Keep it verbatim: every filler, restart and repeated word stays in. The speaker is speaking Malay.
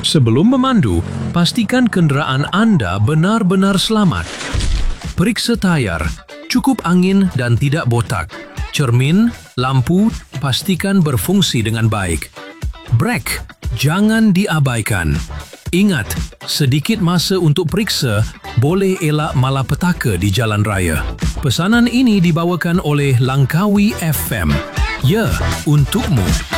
Sebelum memandu, pastikan kenderaan anda benar-benar selamat. Periksa tayar, cukup angin dan tidak botak. Cermin, lampu, pastikan berfungsi dengan baik. Brek, jangan diabaikan. Ingat, sedikit masa untuk periksa boleh elak malapetaka di jalan raya. Pesanan ini dibawakan oleh Langkawi F M. Ya, untukmu.